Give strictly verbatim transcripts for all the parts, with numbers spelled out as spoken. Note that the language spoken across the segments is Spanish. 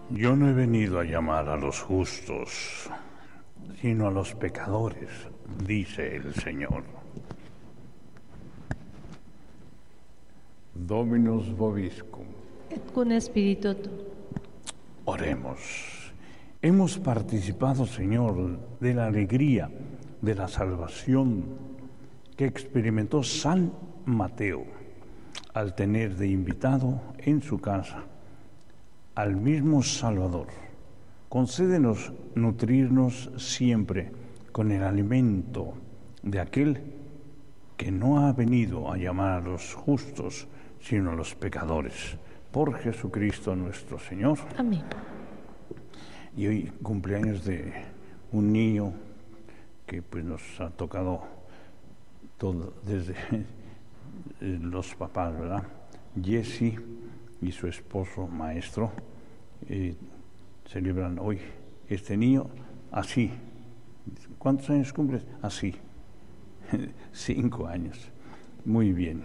Yo no he venido a llamar a los justos, sino a los pecadores, dice el Señor. Dominus vobiscum. Et cum spiritu tuo. Oremos. Hemos participado, Señor, de la alegría de la salvación que experimentó San Mateo al tener de invitado en su casa al mismo Salvador. Concédenos nutrirnos siempre con el alimento de aquel que no ha venido a llamar a los justos, sino a los pecadores. Por Jesucristo nuestro Señor. Amén. Y hoy cumpleaños de un niño que pues nos ha tocado todo desde los papás, ¿verdad? Jesse y su esposo maestro eh, celebran hoy este niño así. ¿Cuántos años cumples? Así. Cinco años. Muy bien.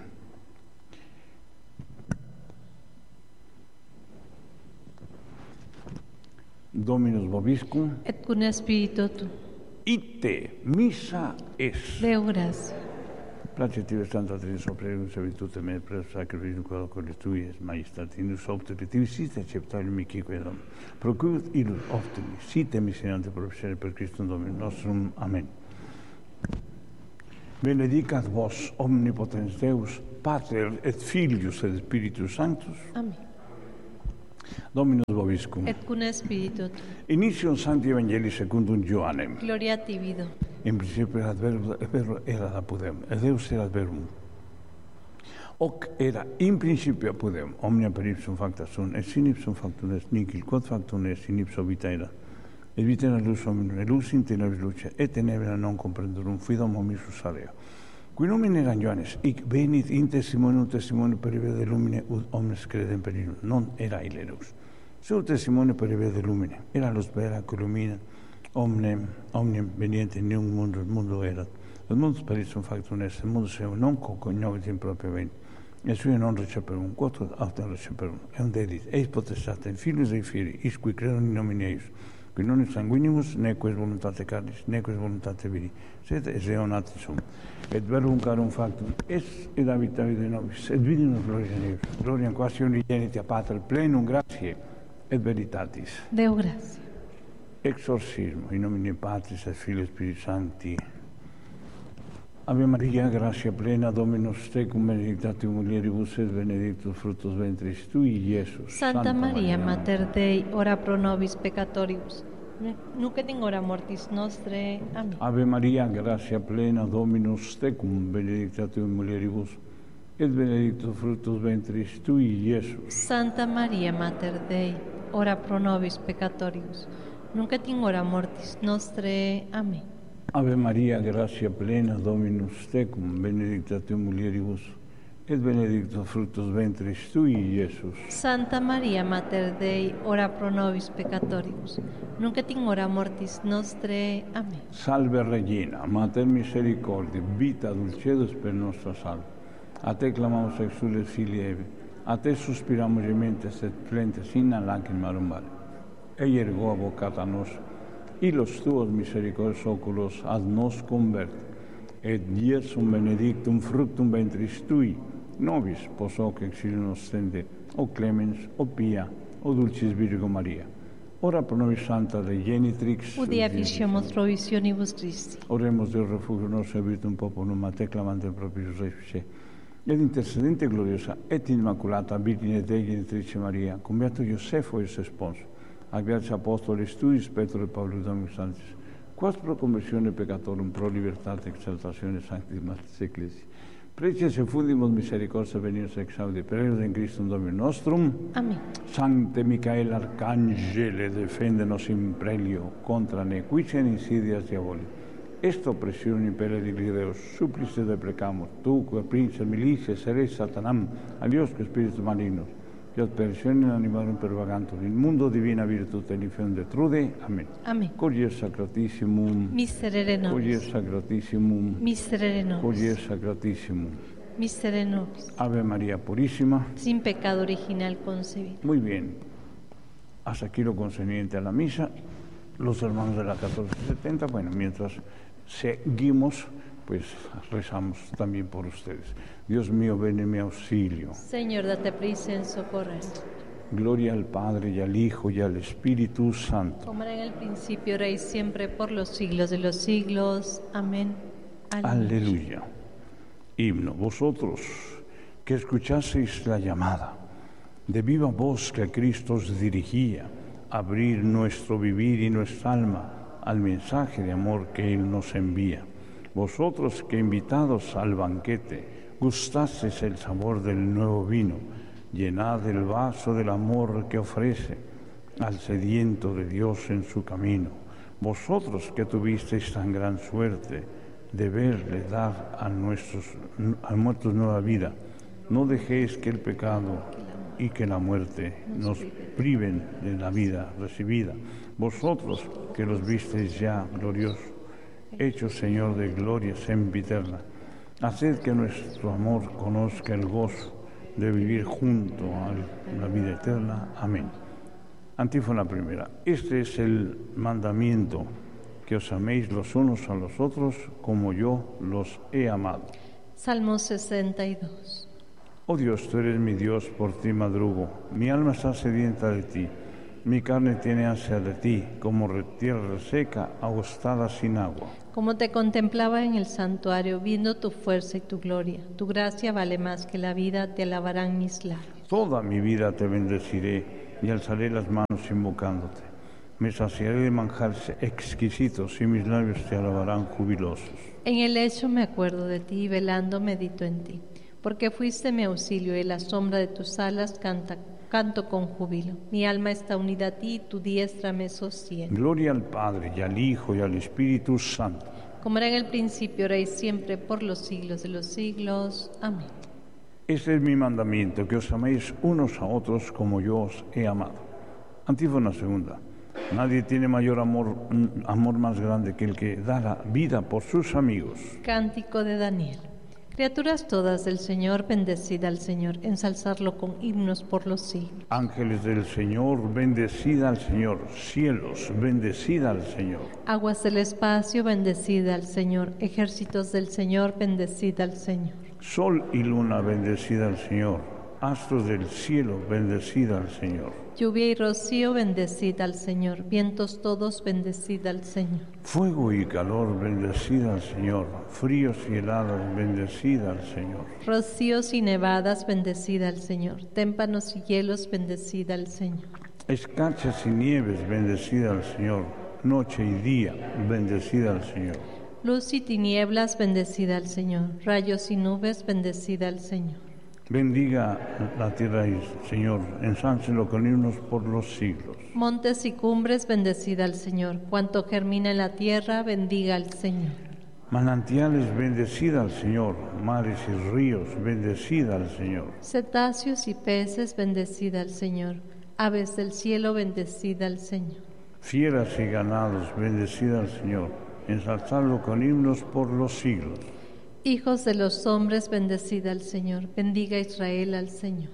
Dominus vobiscum. Et cum spiritu tuo. Ite missa es. Deo gratia. Placetive Santa Trinus operibus servitute me pres sacrificium quod oculis tui es majestatinus opteritivis sit acceptabile mihi quedam. Procurat illus optimis sit miserante proficere per Christum Dominum nostrum. Amen. Benedicat vos omnipotens Deus, Pater et Filius et Spiritus Sanctus. Amén. Dominus vobiscum. Et cum spiritu tuo. Initium Sancti Evangelii secundum Ioannem. Gloria a tibi, Dom. In principio erat verbo, et verbo erat apudem, et Deus erat verbum. Hoc era in principio apudem, omnia per ipsum facta sunt, et sin ipsum factum est nihil, quod factum est in ipso vita erat. Et vita erat lux hominum, et lux in tenebris luce, et tenebra non comprenderum, fidum homisus area. Qui nomen eran Ioannes, hic venit in testimonium testimonium per de lumine, ut omnes credem per illum, non era ilerus. Seu testimonium per de lumine, era los vera que illuminat, omnem, omnem veniente in un mundo, il mundo erat. Et mundus per ipsum factum est, et mundus seu non cognoscit in propria veni. Et sui non receperum, quod autem receperum. Eum dedit, eis potestatem filius Dei filii, is qui credon in nomine eius, qui non est sanguinimus, neque est voluntate carnis, neque est voluntate viri, sed est eo natis sum. Et verbum carum factum est et habitavit de nobis, et vidimus gloria in eius, gloriam quasi unigeniti a Pater, plenum gratiae et veritatis. Deo gratia. Exorcismo, in nomine Patris et Filii et Spiritus Sancti. Ave Maria, gratia plena, Dominus tecum, benedicta tu mulieribus et benedictus fructus ventris tui, Iesus. Santa, Santa Maria, Mater Dei, ora pro nobis peccatoribus, nunc et in hora mortis nostrae. Amen. Ave Maria, gratia plena, Dominus tecum, benedicta tu mulieribus, et benedictus fructus ventris tui, Iesus. Santa Maria, Mater Dei, ora pro nobis peccatoribus, nunc et in hora mortis nostrae. Amen. Ave Maria, gratia plena, Dominus tecum, benedicta tu mulieribus, et benedictus fructus ventris tui, Iesus. Santa Maria, Mater Dei, ora pro nobis peccatoribus, nunc et in hora mortis nostrae. Amen. Salve Regina, Mater misericordiae, vita dulcedo per nostra salve. A te clamamus exules filii Eve, a te suspiramus gementes et plentes inna lacrimarum vale. Ei ergo avocata nos, y los tuos misericordios oculos ad nos converte, et Iesum benedictum fructum ventris tui, nobis pos hoc exilium ostende, o clemens, o pia, o dulcis Virgo Maria. Ora pro nobis Santa Dei Genitrix, udie afficiamus provisionibus Christi. Oremus Deus refugio nostro, virtum populum, a te clamante propitius Respice, ed intercedente gloriosa et immaculata Virgine Dei Genitrice Maria, cum beato Iosefo eis esposo, a gratia apostolis tuis, Petro et Paulus Dominus Sanctis, quas pro conversione peccatorum, pro libertate exaltatione sancti Martis Ecclesiae, preces et fundimus misericordia venimus exaudi, per eius in Christum Dominum nostrum. Amen. Sancte Michael Arcangele, defende-nos in prelio contra nequitiae insidias diaboli. Esto presione impere di Deus, supplice deprecamus, tu, que prince milicia, seres Satanam, aliosque spiritus malignos, que ad persione animarum pervagantur, in mundo divina virtute l'inferno detrude. Amen. Amen. Colie sacratissimum, Miserere nobis. Colie sacratissimum, Miserere nobis. Colie sacratissimum. Miserere nobis. Ave María Purísima. Sin pecado original concebido. Muy bien. Hasta aquí lo concerniente a la misa. Los hermanos de la catorce setenta, bueno, mientras seguimos, pues rezamos también por ustedes. Dios mío, ven en mi auxilio. Señor, date prisa en socorrer. Gloria al Padre, y al Hijo, y al Espíritu Santo. Como era en el principio, ahora y siempre, por los siglos de los siglos. Amén. Aleluya. Aleluya. Himno. Vosotros que escuchaseis la llamada de viva voz que Cristo os dirigía, abrir nuestro vivir y nuestra alma al mensaje de amor que Él nos envía. Vosotros que invitados al banquete gustasteis el sabor del nuevo vino, llenad el vaso del amor que ofrece al sediento de Dios en su camino. Vosotros que tuvisteis tan gran suerte de verle dar a nuestros a muertos nueva vida, no dejéis que el pecado y que la muerte nos priven de la vida recibida. Vosotros que los visteis ya gloriosos, hechos Señor de gloria sempiterna, haced que nuestro amor conozca el gozo de vivir junto a la vida eterna. Amén. Antífona primera. Este es el mandamiento, que os améis los unos a los otros como yo los he amado. Salmo sesenta y dos. Oh Dios, tú eres mi Dios, por ti madrugo. Mi alma está sedienta de ti. Mi carne tiene ansia de ti, como tierra seca, agostada sin agua. Como te contemplaba en el santuario, viendo tu fuerza y tu gloria. Tu gracia vale más que la vida, te alabarán mis labios. Toda mi vida te bendeciré y alzaré las manos invocándote. Me saciaré de manjares exquisitos y mis labios te alabarán jubilosos. En el lecho me acuerdo de ti y velando medito en ti. Porque fuiste mi auxilio y la sombra de tus alas canta, canto con júbilo. Mi alma está unida a ti y tu diestra me sostiene. Gloria al Padre, y al Hijo, y al Espíritu Santo. Como era en el principio, ahora y siempre, por los siglos de los siglos. Amén. Este es mi mandamiento, que os améis unos a otros como yo os he amado. Antífona segunda. Nadie tiene mayor amor, amor más grande que el que da la vida por sus amigos. Cántico de Daniel. Criaturas todas del Señor, bendecid al Señor, ensalzarlo con himnos por los siglos. Ángeles del Señor, bendecid al Señor. Cielos, bendecid al Señor. Aguas del espacio, bendecid al Señor. Ejércitos del Señor, bendecid al Señor. Sol y luna, bendecid al Señor. Astros del cielo, bendecid al Señor. Lluvia y rocío, bendecid al Señor. Vientos todos, bendecid al Señor. Fuego y calor, bendecid al Señor. Fríos y heladas, bendecid al Señor. Rocíos y nevadas, bendecid al Señor. Témpanos y hielos, bendecid al Señor. Escarchas y nieves, bendecid al Señor. Noche y día, bendecid al Señor. Luz y tinieblas, bendecid al Señor. Rayos y nubes, bendecid al Señor. Bendiga la tierra, Señor, ensálcelo con himnos por los siglos. Montes y cumbres, bendecid al Señor. Cuanto germina en la tierra, bendiga al Señor. Manantiales, bendecid al Señor. Mares y ríos, bendecid al Señor. Cetáceos y peces, bendecid al Señor. Aves del cielo, bendecid al Señor. Fieras y ganados, bendecid al Señor. Ensalzadlo con himnos por los siglos. Hijos de los hombres, bendecid al Señor. Bendiga Israel al Señor.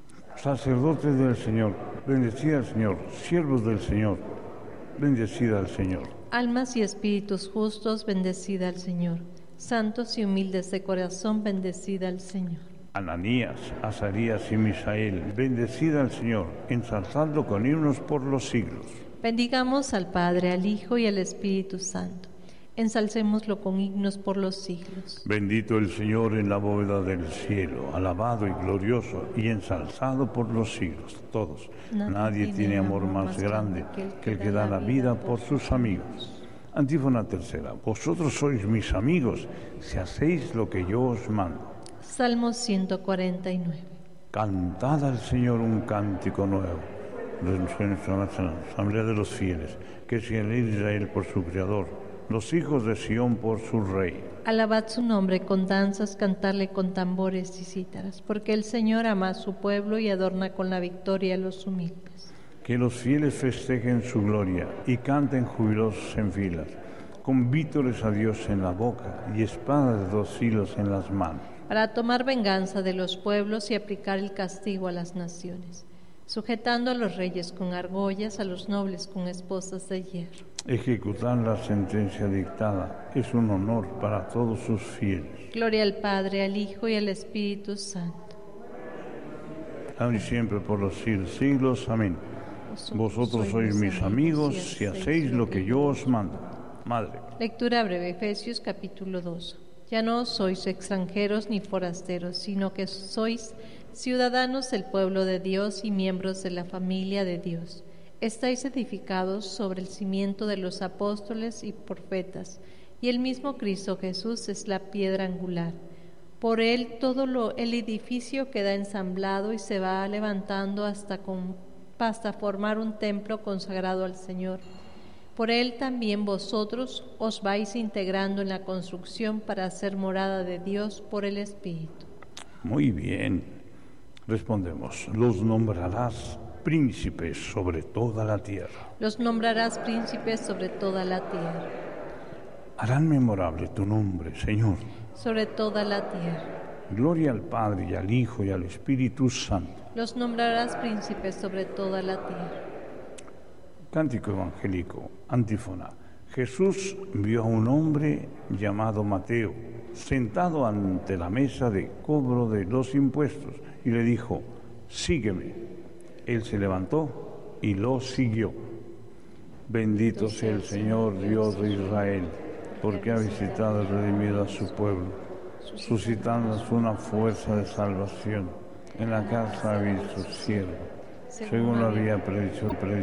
Sacerdotes del Señor, bendecid al Señor. Siervos del Señor, bendecid al Señor. Almas y espíritus justos, bendecid al Señor. Santos y humildes de corazón, bendecid al Señor. Ananías, Azarías y Misael, bendecid al Señor. Ensalzadlo con himnos por los siglos. Bendigamos al Padre, al Hijo y al Espíritu Santo. Ensalcémoslo con himnos por los siglos. Bendito el Señor en la bóveda del cielo, alabado y glorioso y ensalzado por los siglos. Todos. Nadie, Nadie tiene amor más grande que el que da la vida por sus amigos. Antífona tercera. Vosotros sois mis amigos si hacéis lo que yo os mando. Salmo ciento cuarenta y nueve. Cantad al Señor un cántico nuevo. La asamblea de los fieles, que es el Israel por su Creador, los hijos de Sión por su Rey. Alabad su nombre con danzas, cantarle con tambores y cítaras, porque el Señor ama a su pueblo y adorna con la victoria a los humildes. Que los fieles festejen su gloria y canten jubilosos en filas, con vítores a Dios en la boca y espadas de dos filos en las manos. Para tomar venganza de los pueblos y aplicar el castigo a las naciones. sujetando a los reyes con argollas, a los nobles con esposas de hierro. Ejecutar la sentencia dictada es un honor para todos sus fieles. Gloria al Padre, al Hijo y al Espíritu Santo. Ahora y siempre por los siglos, siglos. Amén. Vosotros sois mis amigos si hacéis lo que yo os mando. Madre. Lectura breve, Efesios capítulo dos. Ya no sois extranjeros ni forasteros, sino que sois ciudadanos del pueblo de Dios y miembros de la familia de Dios. Estáis edificados sobre el cimiento de los apóstoles y profetas, y el mismo Cristo Jesús es la piedra angular. Por él todo lo, el edificio queda ensamblado y se va levantando hasta, con, hasta formar un templo consagrado al Señor. Por él también vosotros os vais integrando en la construcción para hacer morada de Dios por el Espíritu. Muy bien. Respondemos, los nombrarás príncipes sobre toda la tierra. Los nombrarás príncipes sobre toda la tierra. Harán memorable tu nombre, Señor. Sobre toda la tierra. Gloria al Padre y al Hijo y al Espíritu Santo. Los nombrarás príncipes sobre toda la tierra. Cántico evangélico, antífona. Jesús vio a un hombre llamado Mateo sentado ante la mesa de cobro de los impuestos y le dijo, sígueme. Él se levantó y lo siguió. Bendito sea el Señor Dios de Israel, porque ha visitado y redimido a su pueblo, suscitándonos una fuerza de salvación en la casa de su siervo, según lo había predicho.